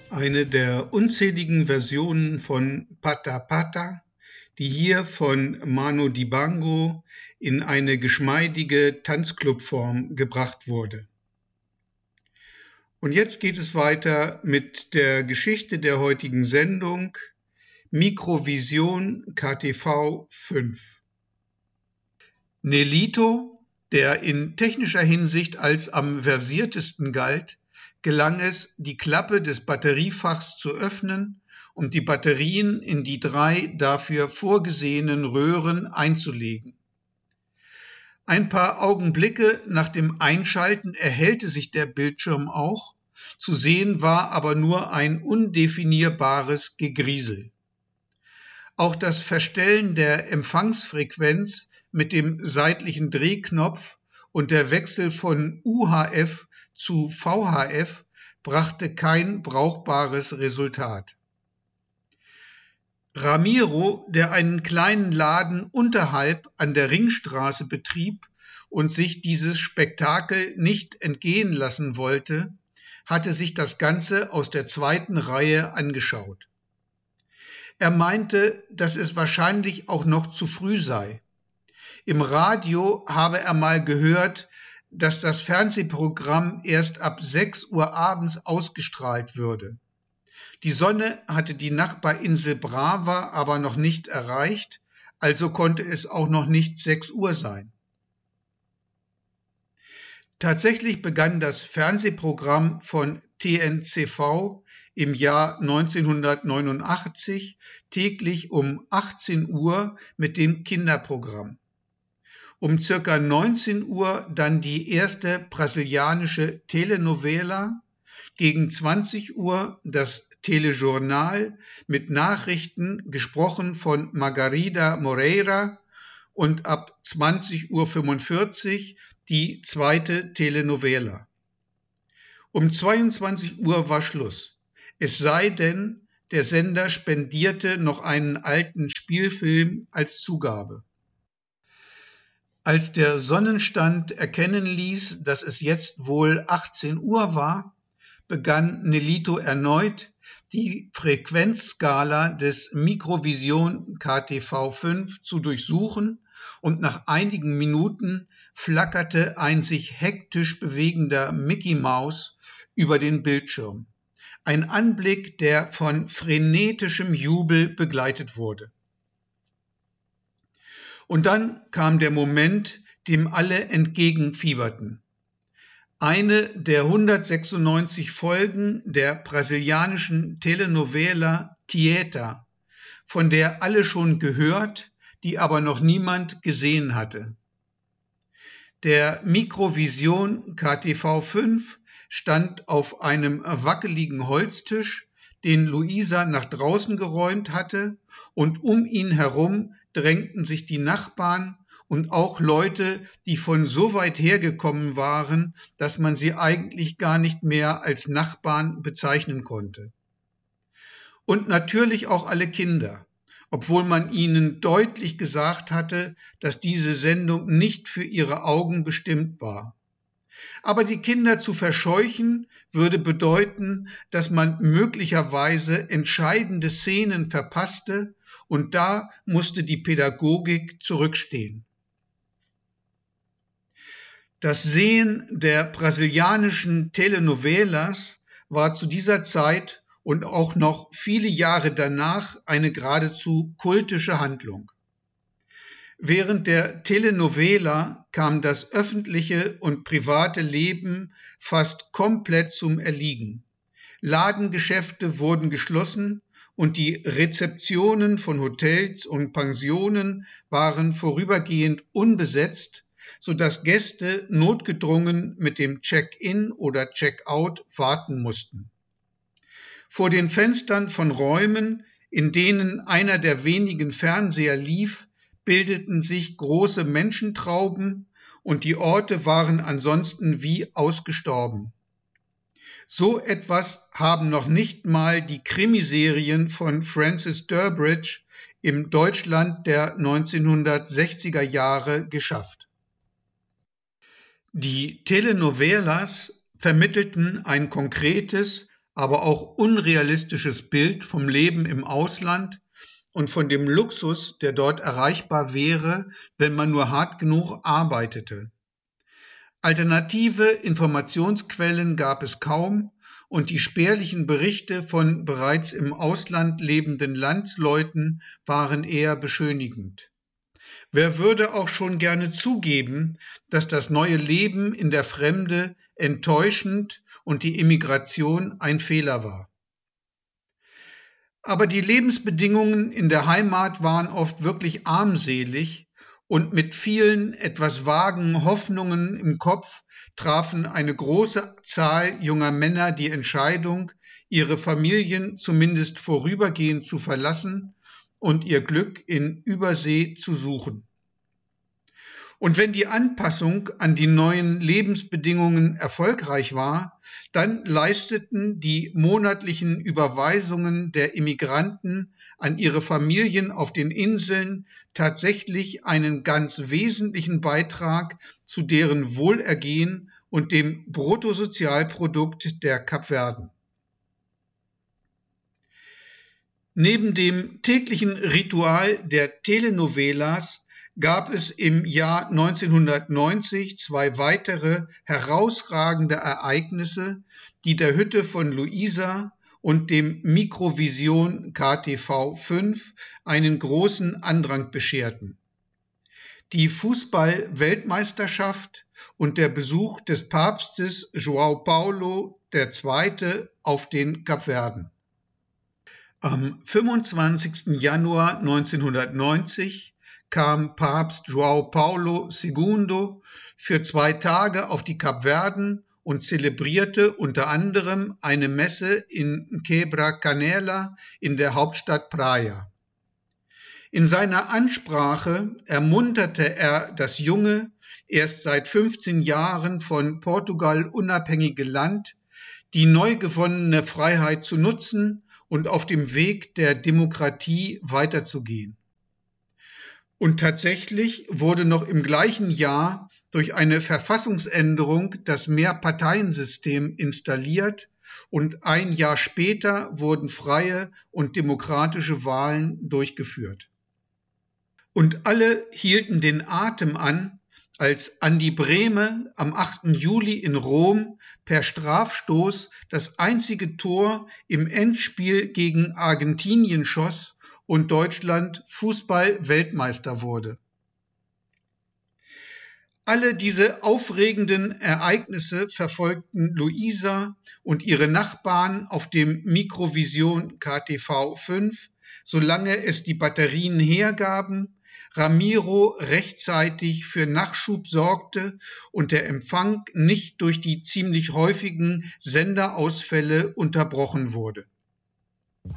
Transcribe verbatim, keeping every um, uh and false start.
Eine der unzähligen Versionen von Pata Pata, die hier von Manu Dibango in eine geschmeidige Tanzclubform gebracht wurde. Und jetzt geht es weiter mit der Geschichte der heutigen Sendung Mikrovision K T V fünf. Nelito, der in technischer Hinsicht als am versiertesten galt, gelang es, die Klappe des Batteriefachs zu öffnen und die Batterien in die drei dafür vorgesehenen Röhren einzulegen. Ein paar Augenblicke nach dem Einschalten erhellte sich der Bildschirm auch, zu sehen war aber nur ein undefinierbares Gegriesel. Auch das Verstellen der Empfangsfrequenz mit dem seitlichen Drehknopf und der Wechsel von U H F zu V H F brachte kein brauchbares Resultat. Ramiro, der einen kleinen Laden unterhalb an der Ringstraße betrieb und sich dieses Spektakel nicht entgehen lassen wollte, hatte sich das Ganze aus der zweiten Reihe angeschaut. Er meinte, dass es wahrscheinlich auch noch zu früh sei. Im Radio habe er mal gehört, dass das Fernsehprogramm erst ab sechs Uhr abends ausgestrahlt würde. Die Sonne hatte die Nachbarinsel Brava aber noch nicht erreicht, also konnte es auch noch nicht sechs Uhr sein. Tatsächlich begann das Fernsehprogramm von T N C V im Jahr neunzehnhundertneunundachtzig täglich um achtzehn Uhr mit dem Kinderprogramm. Um circa neunzehn Uhr dann die erste brasilianische Telenovela, gegen zwanzig Uhr das Telejornal mit Nachrichten gesprochen von Margarida Moreira und ab zwanzig Uhr fünfundvierzig die zweite Telenovela. Um zweiundzwanzig Uhr war Schluss, es sei denn, der Sender spendierte noch einen alten Spielfilm als Zugabe. Als der Sonnenstand erkennen ließ, dass es jetzt wohl achtzehn Uhr war, begann Nelito erneut, die Frequenzskala des Mikrovision K T V fünf zu durchsuchen und nach einigen Minuten flackerte ein sich hektisch bewegender Mickey Maus über den Bildschirm. Ein Anblick, der von frenetischem Jubel begleitet wurde. Und dann kam der Moment, dem alle entgegenfieberten. Eine der hundertsechsundneunzig Folgen der brasilianischen Telenovela Tieta, von der alle schon gehört, die aber noch niemand gesehen hatte. Der Mikrovision K T V fünf stand auf einem wackeligen Holztisch, den Luisa nach draußen geräumt hatte, und um ihn herum drängten sich die Nachbarn und auch Leute, die von so weit hergekommen waren, dass man sie eigentlich gar nicht mehr als Nachbarn bezeichnen konnte. Und natürlich auch alle Kinder, obwohl man ihnen deutlich gesagt hatte, dass diese Sendung nicht für ihre Augen bestimmt war. Aber die Kinder zu verscheuchen, würde bedeuten, dass man möglicherweise entscheidende Szenen verpasste, und da musste die Pädagogik zurückstehen. Das Sehen der brasilianischen Telenovelas war zu dieser Zeit und auch noch viele Jahre danach eine geradezu kultische Handlung. Während der Telenovela kam das öffentliche und private Leben fast komplett zum Erliegen. Ladengeschäfte wurden geschlossen und die Rezeptionen von Hotels und Pensionen waren vorübergehend unbesetzt, sodass Gäste notgedrungen mit dem Check-in oder Check-out warten mussten. Vor den Fenstern von Räumen, in denen einer der wenigen Fernseher lief, bildeten sich große Menschentrauben und die Orte waren ansonsten wie ausgestorben. So etwas haben noch nicht mal die Krimiserien von Francis Durbridge im Deutschland der neunzehnhundertsechziger Jahre geschafft. Die Telenovelas vermittelten ein konkretes, aber auch unrealistisches Bild vom Leben im Ausland und von dem Luxus, der dort erreichbar wäre, wenn man nur hart genug arbeitete. Alternative Informationsquellen gab es kaum und die spärlichen Berichte von bereits im Ausland lebenden Landsleuten waren eher beschönigend. Wer würde auch schon gerne zugeben, dass das neue Leben in der Fremde enttäuschend und die Immigration ein Fehler war? Aber die Lebensbedingungen in der Heimat waren oft wirklich armselig und mit vielen etwas vagen Hoffnungen im Kopf trafen eine große Zahl junger Männer die Entscheidung, ihre Familien zumindest vorübergehend zu verlassen und ihr Glück in Übersee zu suchen. Und wenn die Anpassung an die neuen Lebensbedingungen erfolgreich war, dann leisteten die monatlichen Überweisungen der Immigranten an ihre Familien auf den Inseln tatsächlich einen ganz wesentlichen Beitrag zu deren Wohlergehen und dem Bruttosozialprodukt der Kapverden. Neben dem täglichen Ritual der Telenovelas gab es im Jahr neunzehnhundertneunzig zwei weitere herausragende Ereignisse, die der Hütte von Luisa und dem Mikrovision K T V fünf einen großen Andrang bescherten. Die Fußball-Weltmeisterschaft und der Besuch des Papstes João Paulo der Zweite auf den Kapverden. Am fünfundzwanzigsten Januar neunzehnhundertneunzig kam Papst João Paulo der Zweite für zwei Tage auf die Kapverden und zelebrierte unter anderem eine Messe in Quebra-Canela in der Hauptstadt Praia. In seiner Ansprache ermunterte er das junge, erst seit fünfzehn Jahren von Portugal unabhängige Land, die neu gewonnene Freiheit zu nutzen und auf dem Weg der Demokratie weiterzugehen. Und tatsächlich wurde noch im gleichen Jahr durch eine Verfassungsänderung das Mehrparteiensystem installiert und ein Jahr später wurden freie und demokratische Wahlen durchgeführt. Und alle hielten den Atem an, als Andi Brehme am achten Juli in Rom per Strafstoß das einzige Tor im Endspiel gegen Argentinien schoss und Deutschland Fußball-Weltmeister wurde. Alle diese aufregenden Ereignisse verfolgten Luisa und ihre Nachbarn auf dem Mikrovision K T V fünf, solange es die Batterien hergaben, Ramiro rechtzeitig für Nachschub sorgte und der Empfang nicht durch die ziemlich häufigen Senderausfälle unterbrochen wurde.